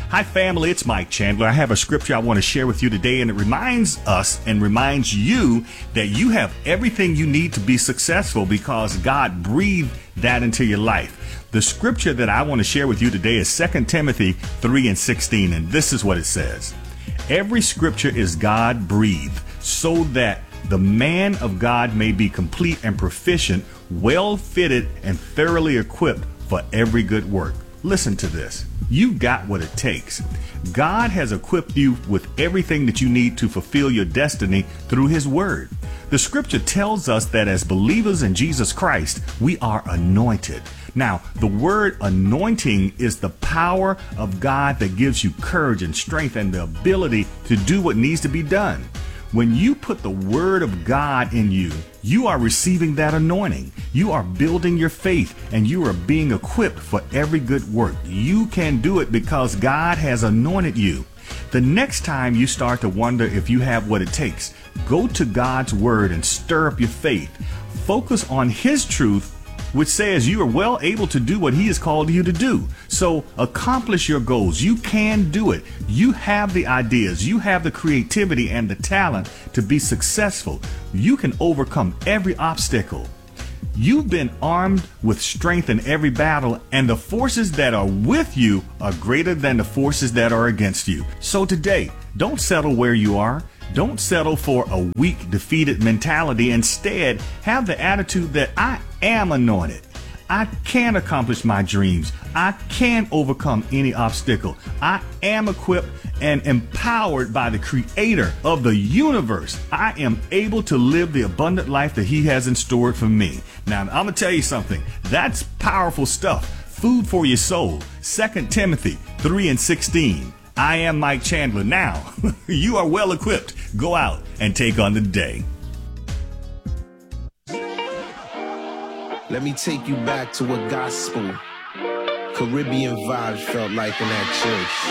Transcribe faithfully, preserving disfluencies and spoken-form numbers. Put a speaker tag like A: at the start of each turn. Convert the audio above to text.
A: Hi, family. It's Mike Chandler. I have a scripture I want to share with you today, and it reminds us and reminds you that you have everything you need to be successful because God breathed that into your life. The scripture that I want to share with you today is Second Timothy three and sixteen, and this is what it says. Every scripture is God breathed so that the man of God may be complete and proficient, well fitted and thoroughly equipped for every good work. Listen to this. You've got what it takes. God has equipped you with everything that you need to fulfill your destiny through His Word. The scripture tells us that as believers in Jesus Christ, we are anointed. Now, the word anointing is the power of God that gives you courage and strength and the ability to do what needs to be done. When you put the word of God in you, you are receiving that anointing. You are building your faith and you are being equipped for every good work. You can do it because God has anointed you. The next time you start to wonder if you have what it takes, go to God's word and stir up your faith. Focus on His truth, which says you are well able to do what He has called you to do. So accomplish your goals. You can do it. You have the ideas. You have the creativity and the talent to be successful. You can overcome every obstacle. You've been armed with strength in every battle, and the forces that are with you are greater than the forces that are against you. So today, don't settle where you are. Don't settle for a weak, defeated mentality. Instead, have the attitude that I am anointed. I can accomplish my dreams. I can overcome any obstacle. I am equipped and empowered by the Creator of the universe. I am able to live the abundant life that He has in store for me. Now, I'm going to tell you something. That's powerful stuff. Food for your soul. Second Timothy three and sixteen. I am Mike Chandler. Now, you are well equipped. Go out and take on the day.
B: Let me take you back to what gospel, Caribbean vibes felt like in that church.